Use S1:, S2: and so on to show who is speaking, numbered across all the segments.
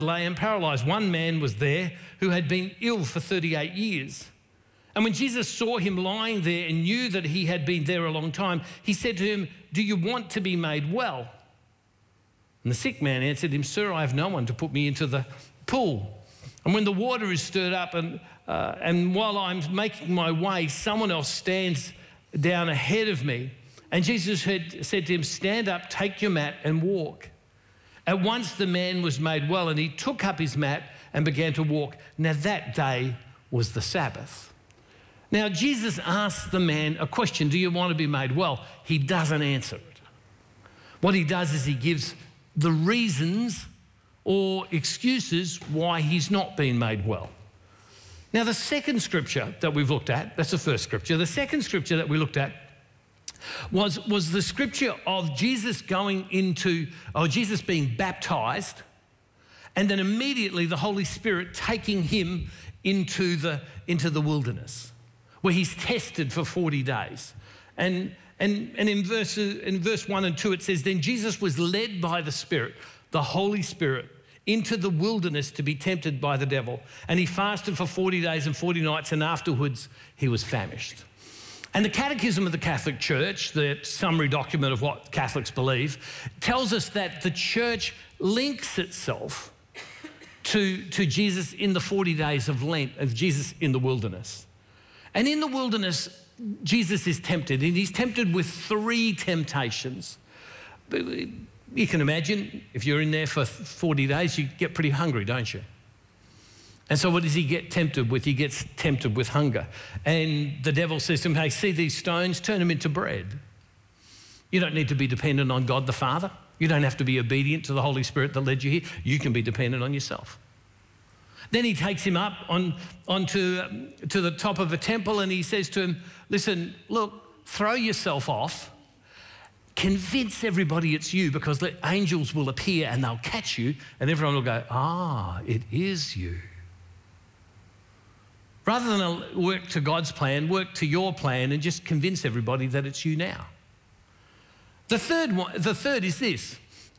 S1: lame, paralyzed. One man was there who had been ill for 38 years. And when Jesus saw him lying there and knew that he had been there a long time, he said to him, "Do you want to be made well?" And the sick man answered him, "Sir, I have no one to put me into the pool. And when the water is stirred up and while I'm making my way, someone else stands down ahead of me." And Jesus had said to him, "Stand up, take your mat and walk." At once the man was made well, and he took up his mat and began to walk. Now that day was the Sabbath. Now Jesus asked the man a question, "Do you want to be made well?" He doesn't answer it. What he does is he gives the reasons or excuses why he's not been made well. Now the second scripture that we've looked at, that's the first scripture. The second scripture that we looked at was the scripture of Jesus Jesus being baptized, and then immediately the Holy Spirit taking him into the wilderness, where he's tested for 40 days. And in verse 1 and 2 it says, "Then Jesus was led by the Spirit, the Holy Spirit, into the wilderness to be tempted by the devil. And he fasted for 40 days and 40 nights, and afterwards he was famished." And the Catechism of the Catholic Church, the summary document of what Catholics believe, tells us that the church links itself to Jesus in the 40 days of Lent, of Jesus in the wilderness. And in the wilderness, Jesus is tempted, and he's tempted with 3 temptations. You can imagine, if you're in there for 40 days, you get pretty hungry, don't you? And so what does he get tempted with? He gets tempted with hunger. And the devil says to him, "Hey, see these stones? Turn them into bread." You don't need to be dependent on God the Father. You don't have to be obedient to the Holy Spirit that led you here. You can be dependent on yourself. Then he takes him up onto the top of a temple, and he says to him, "Listen, look, throw yourself off. Convince everybody it's you, because the angels will appear and they'll catch you, and everyone will go, 'Ah, it is you.'" Rather than work to God's plan, work to your plan and just convince everybody that it's you now. The third is this,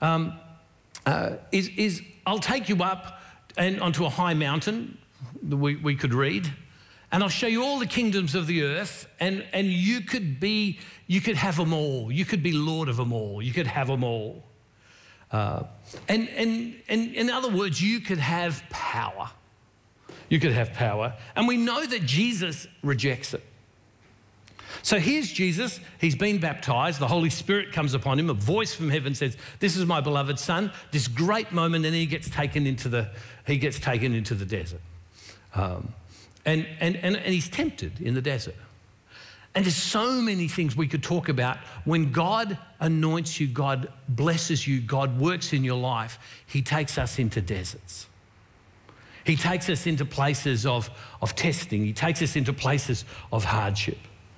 S1: I'll take you up and onto a high mountain, we could read, and I'll show you all the kingdoms of the earth, and you could have them all. You could be Lord of them all. You could have them all. And in other words, you could have power. You could have power. And we know that Jesus rejects it. So here's Jesus. He's been baptized. The Holy Spirit comes upon him. A voice from heaven says, "This is my beloved Son." This great moment, and he gets taken into the desert. And he's tempted in the desert. And there's so many things we could talk about. When God anoints you, God blesses you, God works in your life, he takes us into deserts. He takes us into places of testing. He takes us into places of hardship.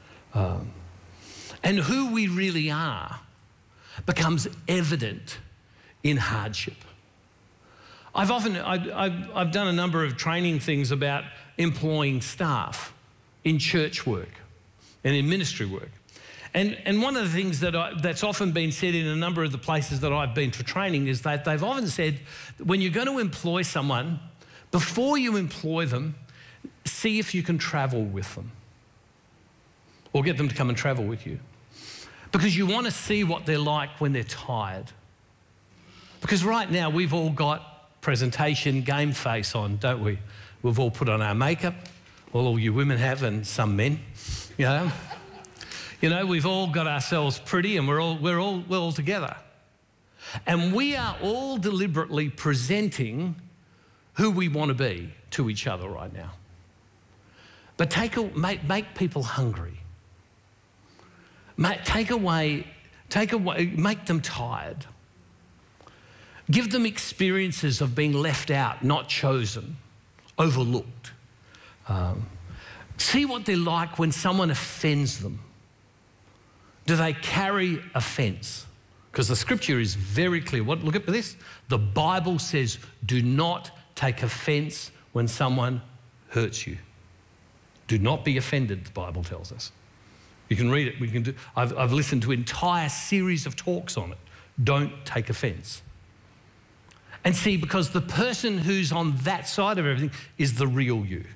S1: And who we really are becomes evident in hardship. I've done a number of training things about employing staff in church work and in ministry work. And one of the things that's often been said in a number of the places that I've been for training is that they've often said that when you're going to employ someone, before you employ them, see if you can travel with them or get them to come and travel with you. Because you want to see what they're like when they're tired. Because right now we've all got presentation game face on, don't we? We've all put on our makeup, all you women have and some men, you know. You know, we've all got ourselves pretty and we're all together. And we are all deliberately presenting who we want to be to each other right now. But make people hungry. Make them tired. Give them experiences of being left out, not chosen, overlooked. See what they're like when someone offends them. Do they carry offence? Because the scripture is very clear. Look at this. The Bible says, do not take offence when someone hurts you. Do not be offended, the Bible tells us. You can read it. I've listened to an entire series of talks on it. Don't take offence. And see, because the person who's on that side of everything is the real you.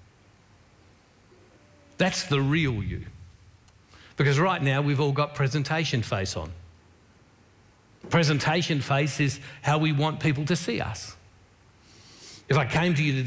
S1: That's the real you. Because right now we've all got presentation face on. Presentation face is how we want people to see us. If I came to you